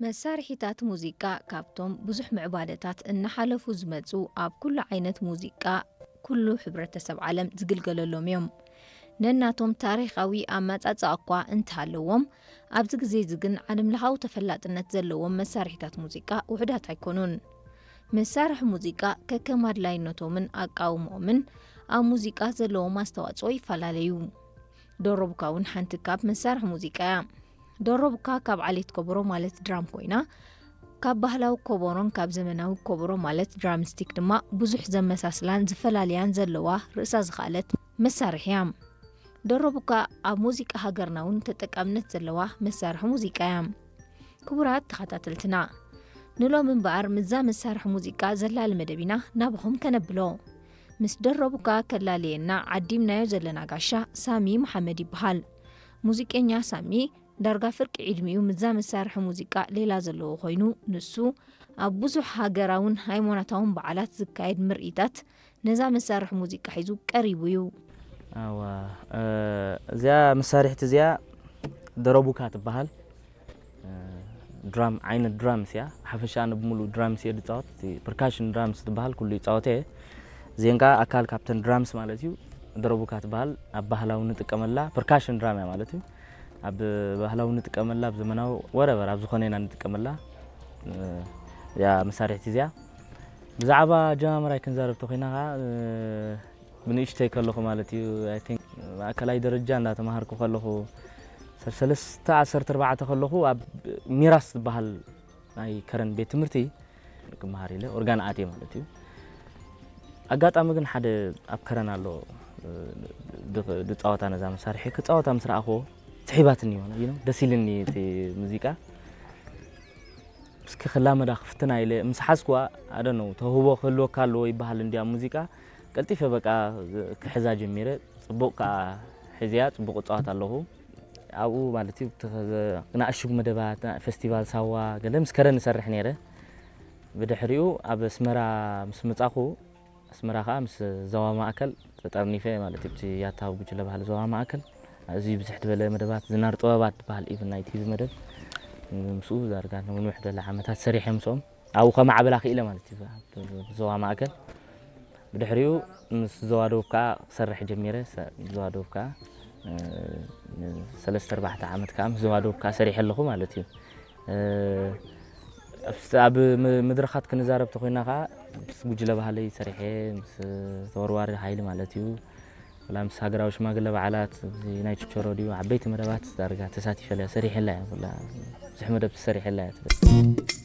መሳርሒታት ሙዚቃ ካብቶም ብዙሕ ምዕባለታት እናሓለፉ ዝመጹ ኣብ ኩሉ ዓይነት ሙዚቃ ኩሉ ሕብረተሰብ ዓለም ዝግልገለሎም እዮም። ነናቶም ታሪኻዊ ኣመጻጽኣ እኳ እንተሃለዎም ኣብዚ ግዜ እዚ ግን ዓለምለኻዊ ተፈላጥነት ዘለዎም መሳርሒታት ሙዚቃ ውሕዳት ኣይኮኑን። መሳርሒ ሙዚቃ ከከም ኣድላይነቶምን ኣቃውሞምን ኣብ ሙዚቃ ዘለዎም ኣስተዋጽኦ ይፈላለዩ። ደሮቡካ እውን ሓንቲ ካብ መሳርሒ ሙዚቃ እያ። ደሮቡካ ካብ ዓሌት ከበሮ ማለት ድራም ኮይና ካብ ባህላዊ ከበሮን ካብ ዘመናዊ ከበሮ ማለት ድራምስቲክ ድማ ብዙሕ ዘመሳስላን ዝፈላለያን ዘለዋ ርእሳ ዝኻለት መሳርሒ እያ። ደሮቡካ ኣብ ሙዚቃ ሃገርና እውን ተጠቃምነት ዘለዋ መሳርሒ ሙዚቃ እያ። ክቡራት ተኸታተልትና ንሎም እምበኣር ምዛ መሳርሒ ሙዚቃ ዘላሊ መደቢና ናብኹም ከነብሎ ምስ ደሮቡካ ከላልየና ዓዲምናዮ ዘለና ጋሻ ሳሚ መሓመድ ይበሃል። ሙዚቀኛ ሳሚ ዳርጋ ፍርቂ ዕድሚኡ ምዛ መሳርሒ ሙዚቃ ሌላ ዘለዎ ኮይኑ ንሱ ኣብ ብዙሕ ሃገራውን ሃይማኖታውን በዓላት ዝካየድ ምርኢታት ነዛ መሳርሒ ሙዚቃ ሒዙ ቀሪቡ እዩ። እዚኣ መሳርሒት እዚኣ ደሮቡካ ትበሃል። ድራም ዓይነት ድራምስ እያ። ሓፈሻ ብሙሉ ድራምስ እየ ዝፃወት ፐርካሽን ድራምስ ትበሃል ኩሉ ይፃወት እየ። ዜንጋ ኣካል ካብተን ድራምስ ማለት እዩ። ደሮቡካ ትበሃል። ኣብ ባህላዊ ንጥቀመላ ፐርካሽን ድራም እያ ማለት እዩ። ኣብ ባህላዊ ንጥቀመላ ኣብ ዘመናዊ ወረበር ኣብ ዝኾነና ንጥቀመላ ያ መሳርሒት እዚኣ ብዛዕባ ጀማምራይ ክንዛረብ ተኾይና ብንእሽተይ ከለኹ ማለት እዩ አይ ቲንክ ማእከላይ ደረጃ እንዳተማሃርኩ ከለኹ 3-14 ከለኹ ኣብ ሚራስ ዝበሃል ናይ ከረን ቤት ትምህርቲ ክመሃር ኢለ ኦርጋን ኣትየ ማለት እዩ። ኣጋጣሚ ግን ሓደ ኣብ ከረን ኣሎ ድፃወታ ነዛ መሳርሒ ክፃወታ ምስ ረኣኽዎ ትሒባትኒ እዩ ደስ ኢልኒ እቲ ሙዚቃ እስኪ ክላመዳ ክፍትና ኢለ ምስ ሓስኩዋ ኣደነው ተህቦ ክህልወካ ኣለዎ ይበሃል እንዲያ ሙዚቃ ቀልጢፈ በቃ ክሕዛ ጀሚረ ፅቡቕ ከዓ ሕዝያ ፅቡቕ ፃወት ኣለኹ ኣብኡ ማለት እዩ ናእሽግ መደባት ፌስቲቫል ሳዋ ገለ ምስ ከረን ንሰርሕ ነይረ። ብድሕሪኡ ኣብ ኣስመራ ምስ መጻኹ ኣስመራ ከዓ ምስ ዞባ ማእከል ተጠርኒፈ ማለት እዩ ያታው ጉጅለ ባህል ዞባ ማእከል أزي بزحت بلا مدبات زنار طوابات بحال إيفن نايت في مدب مسؤول زارقان من وحدة لعمتها سريحة مسوم أو خما عبلا خيلة مالتي زوا معكل بدحريو نس زوادوكا سرح جميرة زوادوكا 3-4 عامات كام زوادوكا سريح اللخو مالتي أب مدرخات كنزارب تخوينا خا بس بوجلا بحالي سريحة بس توروار هايل مالتيو ولا مس هاجراوش ما قلب بعلات زي نايت شوروديو عبيت مدبات دارجات تساتي فلا سريح الله ولا زحمة بس سريح الله